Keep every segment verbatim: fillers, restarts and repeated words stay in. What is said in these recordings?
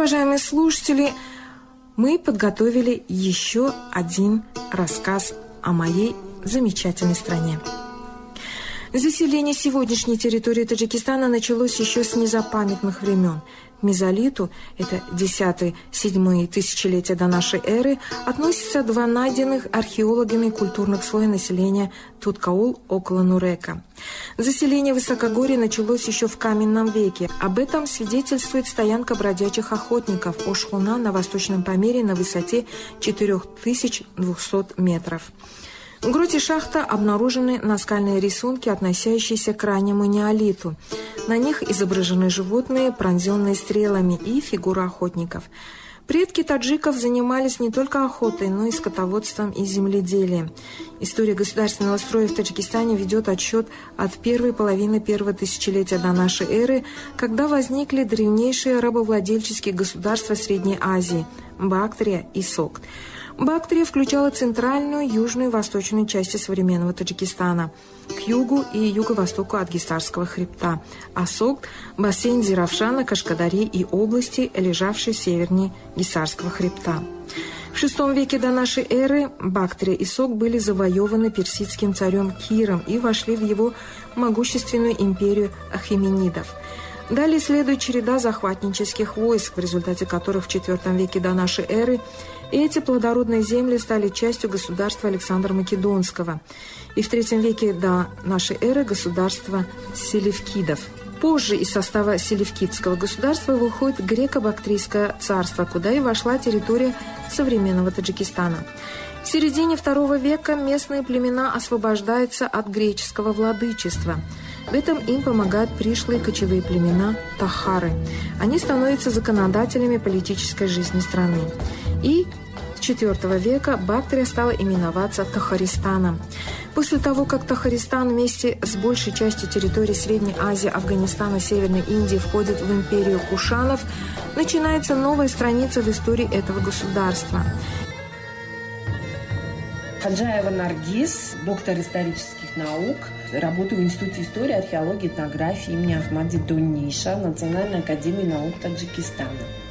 уважаемые слушатели, мы подготовили еще один рассказ о моей замечательной стране. Заселение сегодняшней территории Таджикистана началось еще с незапамятных времен. К мезолиту, это десятое-седьмое тысячелетия до нашей эры, относятся два найденных археологами культурных слоя населения Туткаул около Нурека. Заселение высокогорья началось еще в каменном веке. Об этом свидетельствует стоянка бродячих охотников Ошхуна на Восточном Памире на высоте четыре тысячи двести метров. В гроте шахта обнаружены наскальные рисунки, относящиеся к раннему неолиту. На них изображены животные, пронзенные стрелами, и фигуры охотников. Предки таджиков занимались не только охотой, но и скотоводством и земледелием. История государственного строя в Таджикистане ведет отсчет от первой половины первого тысячелетия до нашей эры, когда возникли древнейшие рабовладельческие государства Средней Азии – Бактрия и Согд. Бактрия включала центральную, южную и восточную части современного Таджикистана, к югу и юго-востоку от Гисарского хребта, а Согд – бассейн Зиравшана, Кашкадари и области, лежавшие севернее Гисарского хребта. В шестом веке до нашей эры Бактрия и Согд были завоеваны персидским царем Киром и вошли в его могущественную империю ахеменидов. Далее следует череда захватнических войск, в результате которых в четвертом веке до нашей эры эти плодородные земли стали частью государства Александра Македонского, и в третьем веке до нашей эры государства селевкидов. Позже из состава селевкидского государства выходит греко-бактрийское царство, куда и вошла территория современного Таджикистана. В середине второго века местные племена освобождаются от греческого владычества. В этом им помогают пришлые кочевые племена Тахары. Они становятся законодателями политической жизни страны. И с четвертого века Бактрия стала именоваться Тахаристаном. После того, как Тахаристан вместе с большей частью территории Средней Азии, Афганистана, Северной Индии входит в империю Кушанов, начинается новая страница в истории этого государства. Хаджаева Наргиз, доктор исторических наук, работаю в Институте истории, археологии, этнографии имени Ахмади Донниша Национальной академии наук Таджикистана.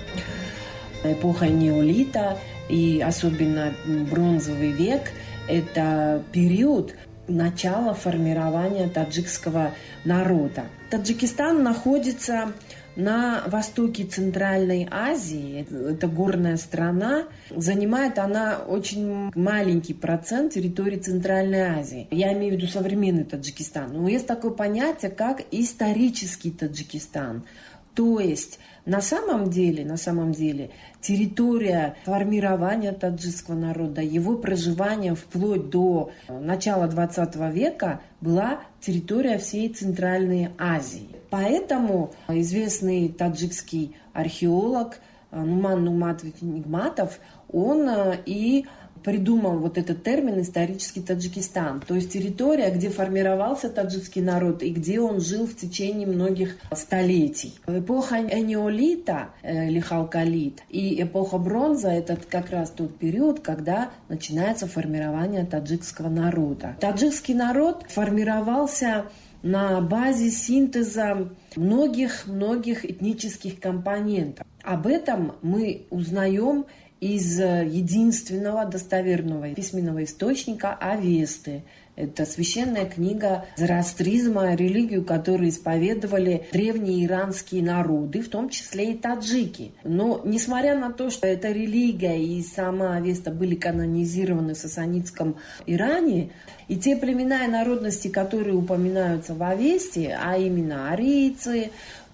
Эпоха неолита и особенно бронзовый век – это период начала формирования таджикского народа. Таджикистан находится на востоке Центральной Азии, это горная страна, занимает она очень маленький процент территории Центральной Азии. Я имею в виду современный Таджикистан. Но есть такое понятие, как исторический Таджикистан. То есть на самом деле, на самом деле территория формирования таджикского народа, его проживания вплоть до начала двадцатого века была территория всей Центральной Азии. Поэтому известный таджикский археолог Нуман Нуматович Нигматов, он и придумал вот этот термин «исторический Таджикистан», то есть территория, где формировался таджикский народ и где он жил в течение многих столетий. Эпоха неолита или халколит и эпоха бронза – это как раз тот период, когда начинается формирование таджикского народа. Таджикский народ формировался на базе синтеза многих-многих этнических компонентов. Об этом мы узнаем из единственного достоверного письменного источника Авесты. Это священная книга зороастризма, религию, которую исповедовали древние иранские народы, в том числе и таджики. Но несмотря на то, что эта религия и сама Авеста были канонизированы в сасанидском Иране, и те племена и народности, которые упоминаются в Авесте, а именно арийцы,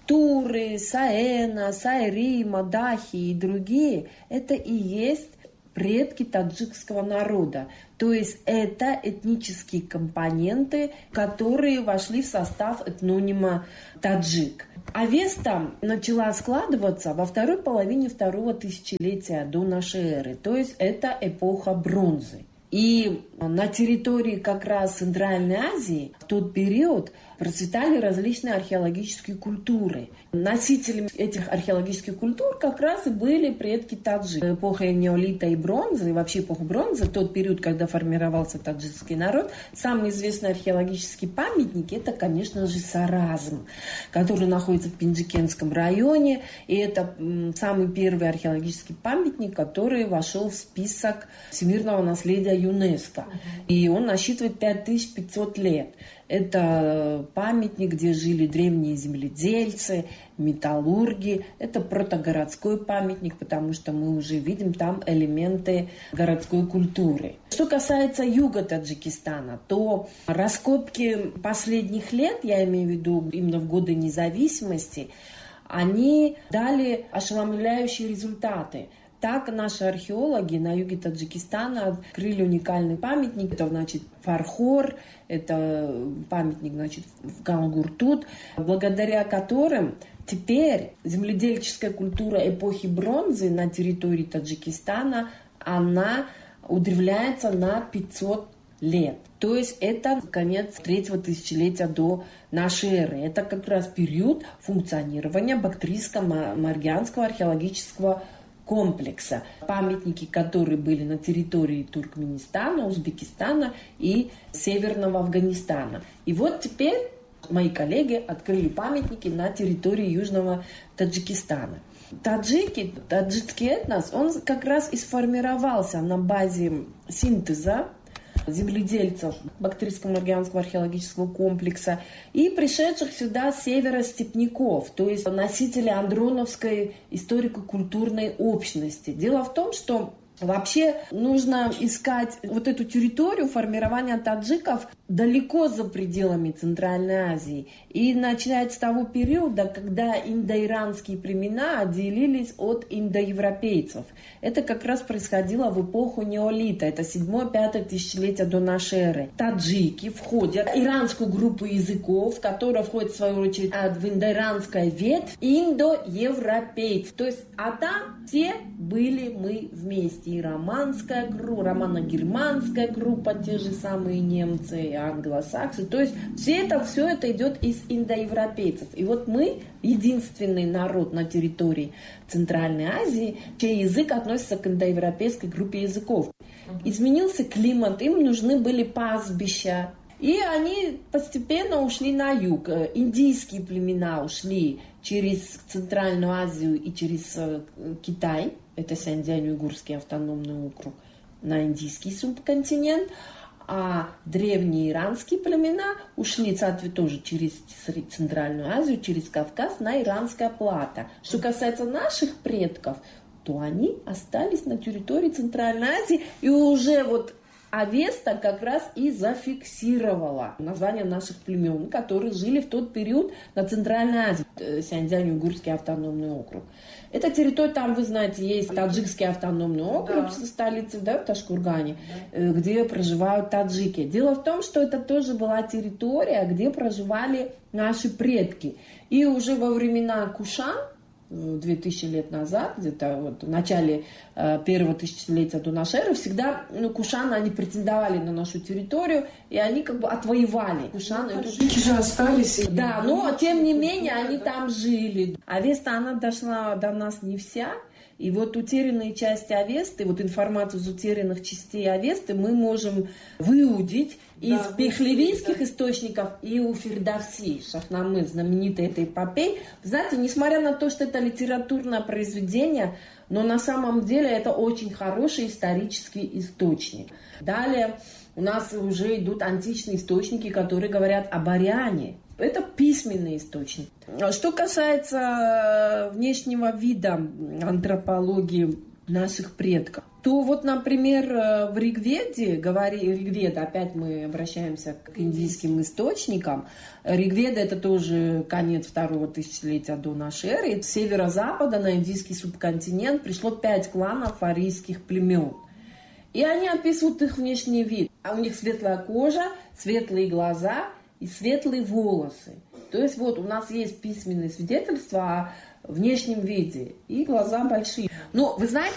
туры, саэна, сайри, мадахи и другие, это и есть предки таджикского народа. То есть это этнические компоненты, которые вошли в состав этнонима таджик. Авеста начала складываться во второй половине второго тысячелетия до нашей эры. То есть это эпоха бронзы. И на территории как раз Центральной Азии в тот период процветали различные археологические культуры. Носителями этих археологических культур как раз и были предки таджиков. Эпоха неолита и бронзы, и вообще эпоха бронзы, тот период, когда формировался таджикский народ, самый известный археологический памятник – это, конечно же, Саразм, который находится в Пенджикенском районе. И это самый первый археологический памятник, который вошел в список всемирного наследия ЮНЕСКО. И он насчитывает пять тысяч пятьсот лет. Это памятник, где жили древние земледельцы, металлурги. Это протогородской памятник, потому что мы уже видим там элементы городской культуры. Что касается юга Таджикистана, то раскопки последних лет, я имею в виду именно в годы независимости, они дали ошеломляющие результаты. Так наши археологи на юге Таджикистана открыли уникальный памятник. Это, значит, Фархор, это памятник, значит, в Гангуртут, благодаря которым теперь земледельческая культура эпохи бронзы на территории Таджикистана, она удревляется на пятьсот лет. То есть это конец третьего тысячелетия до нашей эры. Это как раз период функционирования Бактрийско-Маргианского археологического комплекса. Памятники, которые были на территории Туркменистана, Узбекистана и Северного Афганистана. И вот теперь мои коллеги открыли памятники на территории Южного Таджикистана. Таджики, таджикский этнос, он как раз и сформировался на базе синтеза земледельцев Бактрийско-Маргианского археологического комплекса и пришедших сюда с севера степняков, то есть носители андроновской историко-культурной общности. Дело в том, что вообще нужно искать вот эту территорию формирования таджиков далеко за пределами Центральной Азии. И начинать с того периода, когда индоиранские племена отделились от индоевропейцев. Это как раз происходило в эпоху неолита. Это седьмое-пятое тысячелетие до нашей эры. Таджики входят в иранскую группу языков, которая входит, в свою очередь, в индоиранская ветвь индоевропейцев. То есть, а там все были мы вместе. И романская группа, романо-германская группа, те же самые немцы, и англосаксы. То есть все это, все это идет из индоевропейцев. И вот мы единственный народ на территории Центральной Азии, чей язык относится к индоевропейской группе языков. Изменился климат, им нужны были пастбища. И они постепенно ушли на юг. Индийские племена ушли через Центральную Азию и через Китай. Это Синьцзянь-Уйгурский автономный округ, на индийский субконтинент. А древние иранские племена ушли, соответственно, тоже через Центральную Азию, через Кавказ на иранское плато. Что касается наших предков, то они остались на территории Центральной Азии. И уже вот Авеста как раз и зафиксировала название наших племен, которые жили в тот период на Центральной Азии. Синьцзянь-Уйгурский автономный округ. Эта территория, там, вы знаете, есть таджикский автономный округ, да, со столицей, да, в Ташкургане, да, где проживают таджики. Дело в том, что это тоже была территория, где проживали наши предки. И уже во времена Кушан, две тысячи лет назад, где-то вот в начале э, первого тысячелетия до нашей эры, всегда, ну, кушаны, они претендовали на нашу территорию, и они как бы отвоевали. Кушаны, таджики же остались. Да, но тем не менее они там жили. Авеста, она дошла до нас не вся. И вот утерянные части Авесты, вот информацию из утерянных частей Авесты мы можем выудить, да, из пехлевийских, да, источников и у Фирдавси, Шахнамы, знаменитой этой эпопеи. Знаете, несмотря на то, что это литературное произведение, но на самом деле это очень хороший исторический источник. Далее у нас уже идут античные источники, которые говорят об Ариане. Это письменный источник. Что касается внешнего вида антропологии наших предков, то вот, например, в Ригведе, говори, Ригведа, опять мы обращаемся к индийским источникам. Ригведа — это тоже конец второго тысячелетия до нашей эры. С северо-запада на индийский субконтинент пришло пять кланов арийских племен. И они описывают их внешний вид. А у них светлая кожа, светлые глаза и светлые волосы. То есть вот у нас есть письменные свидетельства о внешнем виде. И глаза большие. Но вы знаете,